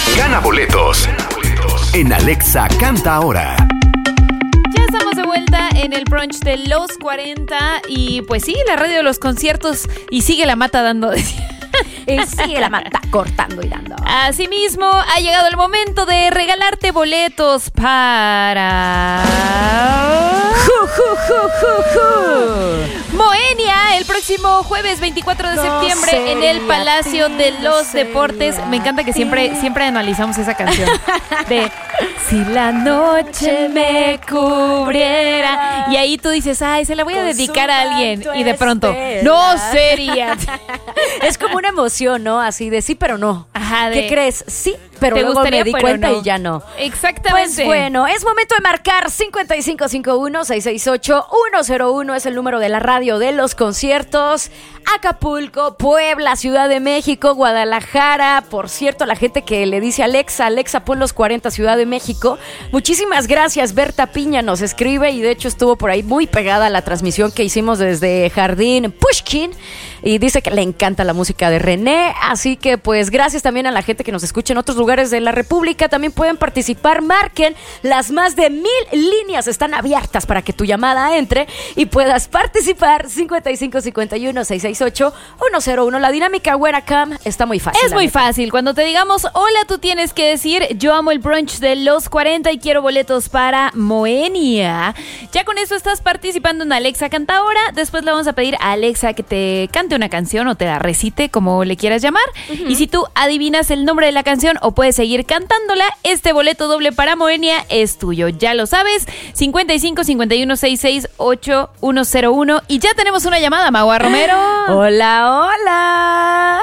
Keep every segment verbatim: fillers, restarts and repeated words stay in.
Gana boletos en Alexa Canta Ahora. Ya estamos de vuelta en el brunch de los cuarenta y pues sí, la radio de los conciertos y sigue la mata dando de... Y sigue la mata cortando y dando. Asimismo, ha llegado el momento de regalarte boletos para... Ju, ju, ju, ju, ju. Moenia, el próximo jueves veinticuatro de No septiembre en el Palacio de los Deportes. Me encanta que siempre, siempre analizamos esa canción de Si la noche me cubriera. Y ahí tú dices, ay, se la voy a dedicar a alguien. Y de pronto, no sería. Es como una emoción, ¿no? Así de sí, pero no. Ajá, de, ¿qué crees? Sí, pero te luego gustaría, me di pero cuenta no. y ya no. Exactamente. Pues bueno, es momento de marcar cincuenta y cinco cincuenta y uno, seiscientos sesenta y ocho, ciento uno. Es el número de la radio de los conciertos. Acapulco, Puebla, Ciudad de México, Guadalajara. Por cierto, la gente que le dice Alexa, Alexa, pon los cuarenta, Ciudad de México. Muchísimas gracias. Berta Piña nos escribe y de hecho estuvo por ahí muy pegada a la transmisión que hicimos desde Jardín Pushkin y dice que le encanta la música de René. Así que pues gracias también a la gente que nos escucha en otros lugares de la República. También pueden participar, marquen. Las más de mil líneas están abiertas para que tu llamada entre y puedas participar. cincuenta y cinco cincuenta y uno, seiscientos sesenta y ocho, ciento uno. La dinámica Wenacam está muy fácil. Es muy fácil. Cuando te digamos hola, tú tienes que decir yo amo el brunch de los cuarenta y quiero boletos para Moenia. Ya con eso estás participando en Alexa Canta Ahora. Después le vamos a pedir a Alexa que te cante una canción o te la recite, como le quieras llamar. Uh-huh. Y si tú adivinas el nombre de la canción o puedes seguir cantándola, este boleto doble para Moenia es tuyo. Ya lo sabes. cincuenta y cinco cincuenta y uno, sesenta y seis, ocho, ciento uno. Y ya tenemos una llamada, Magua Romero. Hola, hola.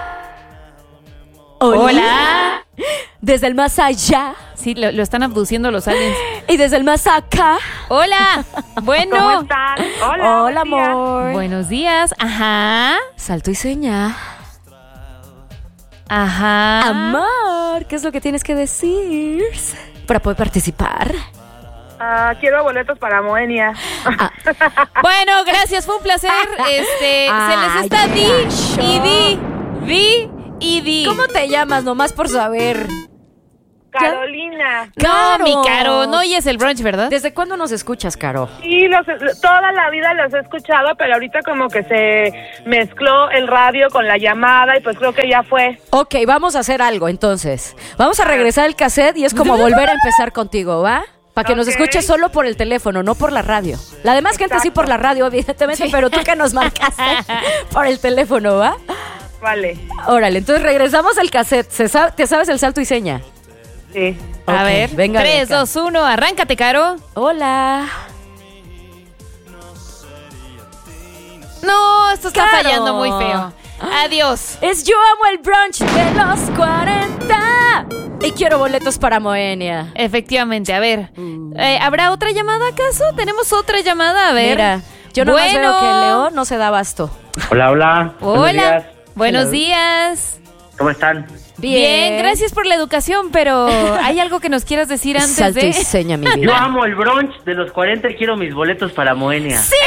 Hola. Hola. Desde el más allá. Sí, lo, lo están abduciendo los aliens. Y desde el más acá. Hola. Bueno. ¿Cómo están? Hola. Hola, amor. Buenos días. Ajá. Salto y seña. Ajá. Amor, ¿qué es lo que tienes que decir para poder participar? Uh, quiero boletos para Moenia. Ah. Bueno, gracias, fue un placer. Este, Ay, se les está di gacho. y di, di y di. ¿Cómo te llamas? Nomás por saber. Carolina. No, Caro. mi Caro, no oyes el brunch, ¿verdad? ¿Desde cuándo nos escuchas, Caro? Sí, los, toda la vida los he escuchado, pero ahorita como que se mezcló el radio con la llamada y pues creo que ya fue. Ok, vamos a hacer algo entonces. Vamos a regresar el cassette y es como volver a empezar contigo, ¿va? Para que Ok. nos escuches solo por el teléfono, no por la radio. La demás gente sí por la radio, evidentemente, sí. Pero tú que nos marcaste por el teléfono, ¿va? Vale. Órale, entonces regresamos al cassette. ¿Se sabe, ¿Te sabes el salto y seña? Sí. A Ok, ver, venga, tres, venga. dos, uno, arráncate, Caro. Hola. No, esto está Caro. fallando muy feo. Adiós. Es Yo Amo el Brunch de los cuarenta. Y quiero boletos para Moenia. Efectivamente, a ver. Eh, ¿Habrá otra llamada acaso? ¿Tenemos otra llamada? A ver. Mira, yo nomás Bueno. veo que León no se da abasto. Hola, hola. Buenos Hola. días. Buenos Hello. días. ¿Cómo están? Bien. gracias por la educación, pero ¿hay algo que nos quieras decir antes Salto de...? y seña, mi Yo vida. amo el brunch de los cuarenta y quiero mis boletos para Moenia. ¡Sí!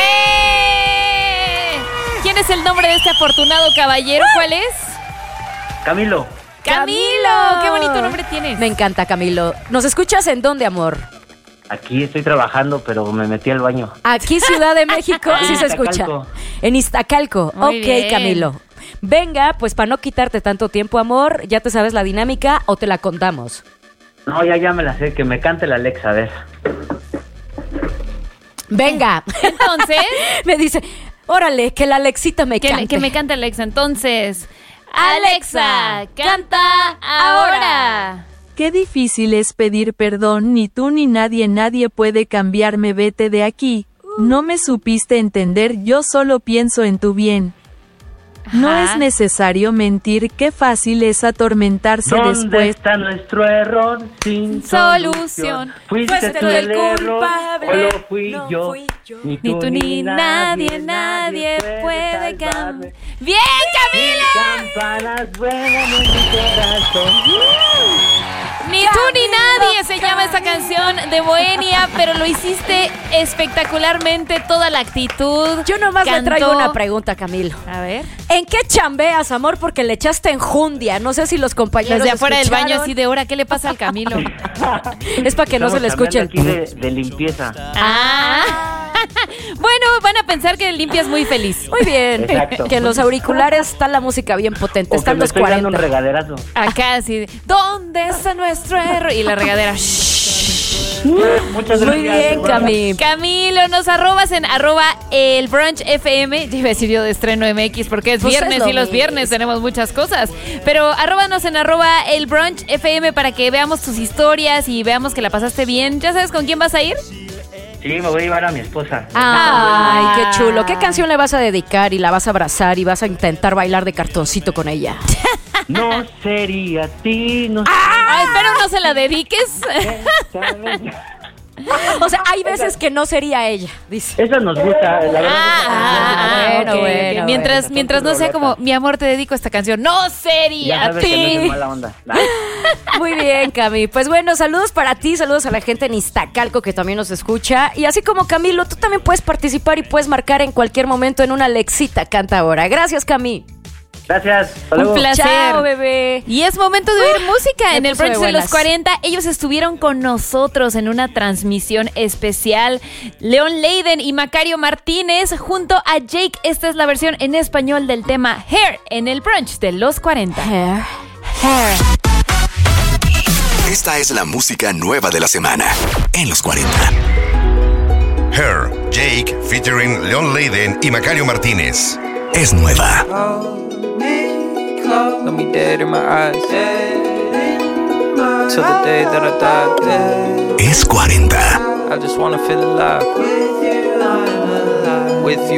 ¿Quién es el nombre de este afortunado caballero? ¿Cuál es? Camilo, Camilo. ¡Qué bonito nombre tienes! Me encanta, Camilo. ¿Nos escuchas en dónde, amor? aquí estoy trabajando, pero me metí al baño. Aquí, Ciudad de México, sí se escucha. Iztacalco. En Iztacalco. Muy ok, bien. Camilo. Venga, pues para no quitarte tanto tiempo, amor, ¿ya te sabes la dinámica o te la contamos? No, ya, ya me la sé, que me cante la Alexa, a ver. Venga. Entonces, Me dice, órale, que la Alexita me que, cante. que me cante Alexa. Entonces, Alexa, canta ahora. Qué difícil es pedir perdón, ni tú ni nadie, nadie puede cambiarme, vete de aquí. No me supiste entender, yo solo pienso en tu bien. No Ajá. es necesario mentir, qué fácil es atormentarse ¿Dónde después. está nuestro error sin Solución? solución? ¿Fuiste Fuiste tú el el error culpable, o lo fui no yo? fui yo. Ni tú ni nadie, nadie puede cambiar. ¡Bien, Camilo! Campanas vuelan en mi corazón. Ni tú ni nadie se llama esta canción de Moenia, pero lo hiciste espectacularmente, toda la actitud. Yo nomás cantó. le traigo una pregunta, Camilo. A ver. ¿En qué chambeas, amor? Porque le echaste enjundia. No sé si los compañeros Desde afuera del escucharon. baño, así de hora, ¿qué le pasa al Camilo? Es para que no se le escuche el... Aquí de, de limpieza. Ah. Bueno, van a pensar que limpias muy feliz. Muy bien. Exacto. Que en los auriculares está la música bien potente. O que Están me los estoy dando un cuarenta. regaderazo. Acá así, de, ¿dónde está nuestro error? Y la regadera. Muchas Muy bien, Cami. Camilo, nos arrobas en arroba el brunch F M. Ya iba a decir yo de estreno M X porque es Pues es viernes lo y los mismo. viernes tenemos muchas cosas. Pero arróbanos en arroba el brunch F M para que veamos tus historias y veamos que la pasaste bien. ¿Ya sabes con quién vas a ir? Sí, me voy a llevar a mi esposa. Ay, qué chulo. ¿Qué canción le vas a dedicar y la vas a abrazar y vas a intentar bailar de cartoncito con ella? No sería a ti, no Ah, espero no se la dediques. sería. O sea, hay veces que no sería ella, dice. Esa nos gusta, la verdad. Ah, ah, bueno, ok, ok. bueno, Mientras, bueno. mientras no sea como, mi amor, te dedico a esta canción. No Ya sería a sabes que no es de ti. mala onda. Nah. Muy bien, Cami. Pues bueno, saludos para ti, saludos a la gente en Iztacalco que también nos escucha. Y así como Camilo, tú también puedes participar y puedes marcar en cualquier momento en una Lexita Canta ahora. Gracias, Cami. Gracias. Hasta Un luego. placer. Chao, bebé. Y es momento de oír música me en el puso de brunch de los buenas. cuarenta. Ellos estuvieron con nosotros en una transmisión especial. Leon Leiden y Macario Martínez junto a Jake. Esta es la versión en español del tema Hair en el brunch de los cuarenta. Hair. Hair. Esta es la música nueva de la semana en los cuarenta. Her, Jake, featuring Leon Leiden y Macario Martínez. Es nueva. Look me dead in my eyes. Till the day that I die. Dead. Es cuarenta. I just wanna feel alive. With you,